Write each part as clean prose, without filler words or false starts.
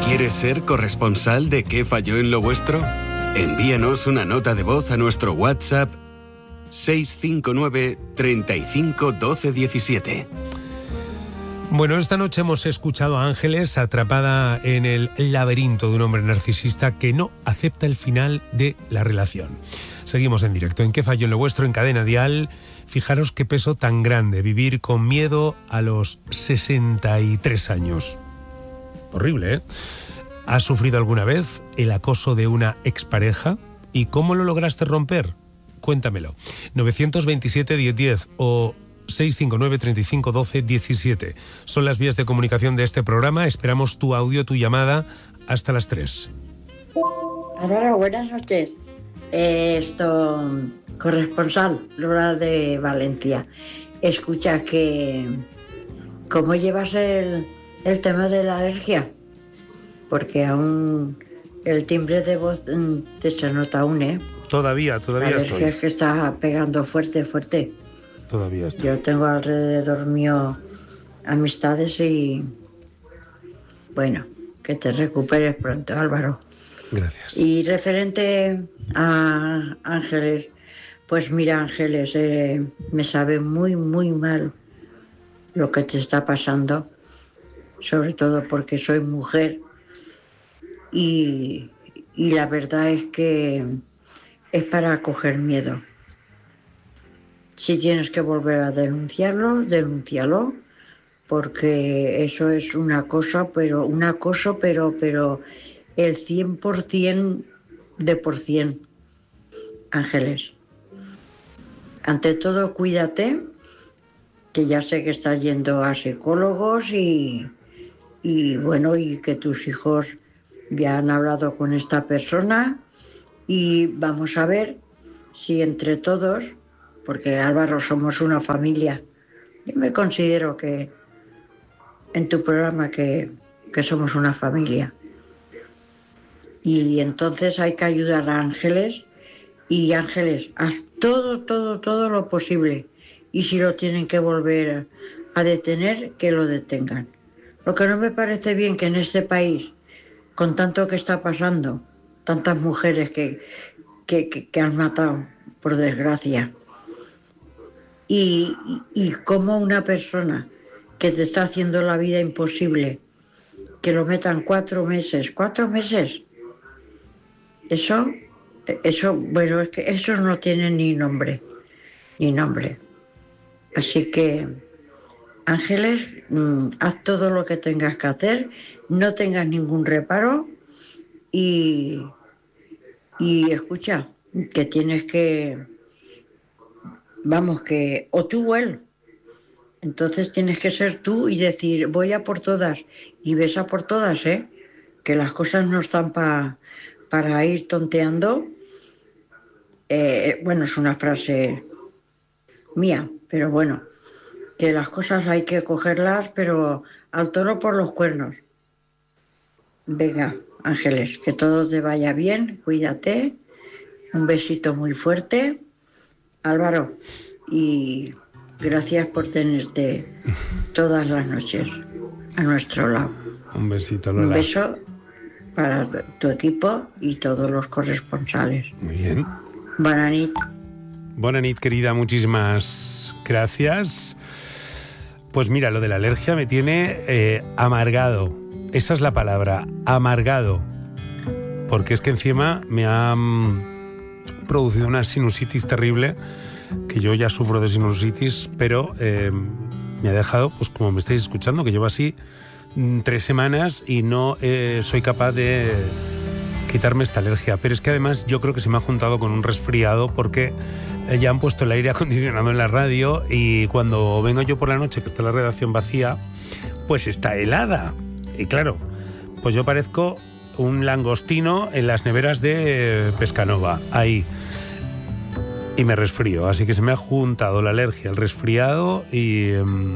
¿Quieres ser corresponsal de ¿Qué falló en lo vuestro? Envíanos una nota de voz a nuestro WhatsApp 659 35 12 17. Bueno, esta noche hemos escuchado a Ángeles atrapada en el laberinto de un hombre narcisista que no acepta el final de la relación. Seguimos en directo en ¿Qué falló en lo vuestro? En Cadena Dial. Fijaros qué peso tan grande, vivir con miedo a los 63 años. Horrible, ¿eh? ¿Has sufrido alguna vez el acoso de una expareja? ¿Y cómo lo lograste romper? Cuéntamelo. 927-1010 o 659 35 12 17. Son las vías de comunicación de este programa. Esperamos tu audio, tu llamada, hasta las 3. Hola, buenas noches. Corresponsal, Laura de Valencia. Escucha ¿cómo llevas el tema de la alergia? Porque aún el timbre de voz te se nota aún, ¿eh? Todavía la alergia estoy. Es que está pegando fuerte. Todavía estoy. Yo tengo alrededor mío amistades y bueno, que te recuperes pronto, Álvaro. Gracias. Y referente a Ángeles, pues mira, Ángeles, me sabe muy, muy mal lo que te está pasando, sobre todo porque soy mujer y la verdad es que es para coger miedo. Si tienes que volver a denúncialo, denúncialo, porque eso es un acoso, pero el 100% de por cien. Ángeles, ante todo cuídate, que ya sé que estás yendo a psicólogos y bueno, y que tus hijos ya han hablado con esta persona y vamos a ver si entre todos, porque Álvaro somos una familia, yo me considero que en tu programa que somos una familia. Y entonces hay que ayudar a Ángeles y Ángeles, haz todo lo posible. Y si lo tienen que volver a detener, que lo detengan. Lo que no me parece bien que en este país, con tanto que está pasando, tantas mujeres que han matado, por desgracia, y como una persona que te está haciendo la vida imposible, que lo metan 4 meses, eso, bueno, es que eso no tiene ni nombre. Así que, Ángeles, haz todo lo que tengas que hacer, no tengas ningún reparo y escucha, que tienes que, o tú o él, entonces tienes que ser tú y decir, voy a por todas, y ves a por todas, que las cosas no están para ir tonteando. Bueno, es una frase mía, pero bueno, que las cosas hay que cogerlas, pero al toro por los cuernos. Venga, Ángeles, que todo te vaya bien, cuídate, un besito muy fuerte, Álvaro, y gracias por tenerte todas las noches a nuestro lado. Un besito, Lola. Un beso para tu equipo y todos los corresponsales. Muy bien. Buenas noches. Buenas noches, querida, muchísimas gracias. Pues mira, lo de la alergia me tiene amargado. Esa es la palabra, amargado. Porque es que encima me ha producido una sinusitis terrible, que yo ya sufro de sinusitis, pero me ha dejado, pues como me estáis escuchando, que llevo así 3 semanas y no soy capaz de quitarme esta alergia. Pero es que además yo creo que se me ha juntado con un resfriado, porque ya han puesto el aire acondicionado en la radio y cuando vengo yo por la noche, que está la redacción vacía, pues está helada. Y claro, pues yo parezco un langostino en las neveras de Pescanova, ahí. Y me resfrío, así que se me ha juntado la alergia, el resfriado y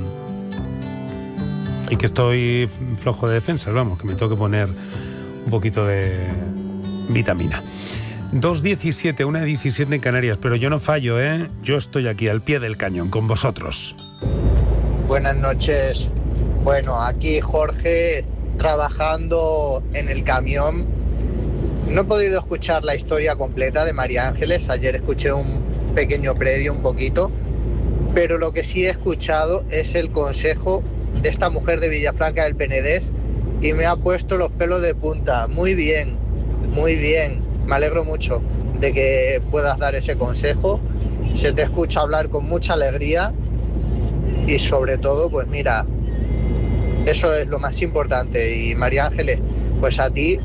que estoy flojo de defensas, vamos, que me tengo que poner un poquito de vitamina. 2:17, 1:17 en Canarias, pero yo no fallo, ¿eh? Yo estoy aquí al pie del cañón con vosotros. Buenas noches. Bueno, aquí Jorge trabajando en el camión. No he podido escuchar la historia completa de María Ángeles. Ayer escuché un pequeño previo, un poquito, pero lo que sí he escuchado es el consejo de esta mujer de Villafranca del Penedés y me ha puesto los pelos de punta. Muy bien, muy bien. Me alegro mucho de que puedas dar ese consejo. Se te escucha hablar con mucha alegría y sobre todo, pues mira, eso es lo más importante. Y María Ángeles, pues a ti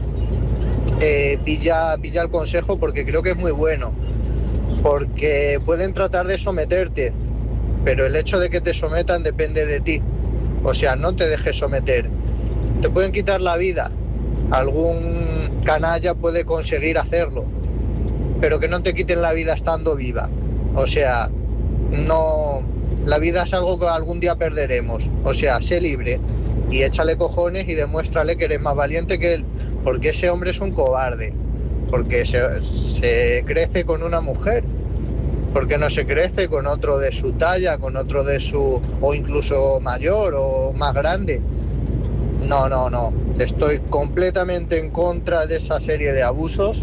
pilla el consejo porque creo que es muy bueno, porque pueden tratar de someterte, pero el hecho de que te sometan depende de ti. O sea, no te dejes someter. Te pueden quitar la vida, algún canalla puede conseguir hacerlo, pero que no te quiten la vida estando viva. O sea, no, la vida es algo que algún día perderemos. O sea, sé libre y échale cojones y demuéstrale que eres más valiente que él, porque ese hombre es un cobarde, porque se crece con una mujer, porque no se crece con otro de su talla, con otro de su, o incluso mayor o más grande. No, estoy completamente en contra de esa serie de abusos.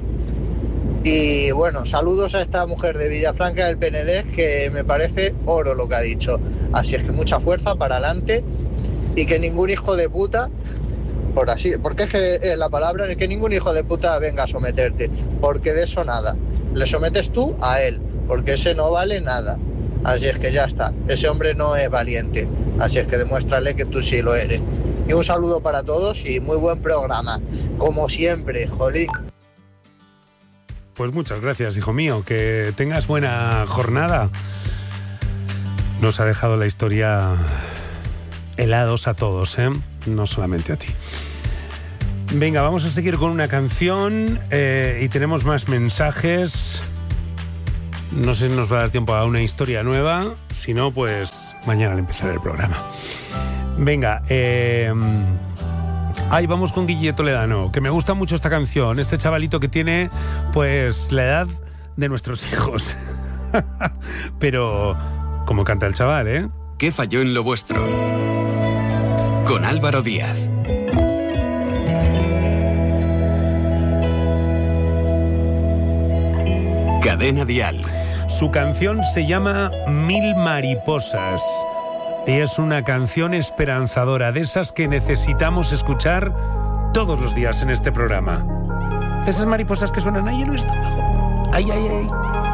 Y bueno, saludos a esta mujer de Villafranca del Penedés, que me parece oro lo que ha dicho. Así es que mucha fuerza para adelante y que ningún hijo de puta, porque es que la palabra es que ningún hijo de puta venga a someterte, porque de eso nada. Le sometes tú a él, porque ese no vale nada. Así es que ya está, ese hombre no es valiente, así es que demuéstrale que tú sí lo eres. Y un saludo para todos y muy buen programa, como siempre, jolín. Pues muchas gracias, hijo mío, que tengas buena jornada. Nos ha dejado la historia helados a todos, no solamente a ti. Venga, vamos a seguir con una canción y tenemos más mensajes. No sé si nos va a dar tiempo a una historia nueva, si no, pues mañana al empezar el programa. Venga, vamos con Guille Toledano, que me gusta mucho esta canción, este chavalito que tiene pues la edad de nuestros hijos. Pero como canta el chaval, ¿eh? ¿Qué falló en lo vuestro? Con Álvaro Díaz. Cadena Dial. Su canción se llama Mil mariposas y es una canción esperanzadora, de esas que necesitamos escuchar todos los días en este programa. Esas mariposas que suenan ahí en el estómago. Ay, ay, ay.